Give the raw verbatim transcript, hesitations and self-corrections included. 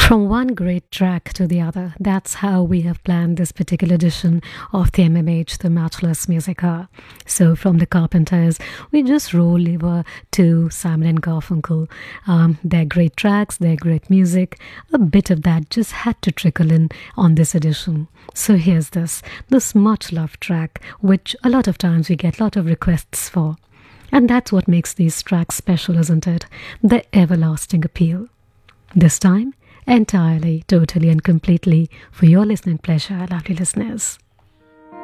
From one great track to the other, that's how we have planned this particular edition of the M M H, the Matchless Music Hour. So, from the Carpenters, we just roll over to Simon and Garfunkel. Um, their great tracks, their great music, a bit of that just had to trickle in on this edition. So, here's this, this much loved track, which a lot of times we get a lot of requests for. And that's what makes these tracks special, isn't it? The everlasting appeal. This time, entirely, totally and completely for your listening pleasure, lovely listeners.